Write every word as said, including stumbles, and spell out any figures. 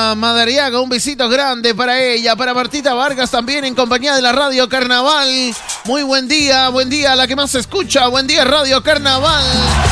Marta Madariaga, un besito grande para ella. Para Martita Vargas también en compañía de la Radio Carnaval. Muy buen día, buen día a la que más se escucha. Buen día Radio Carnaval.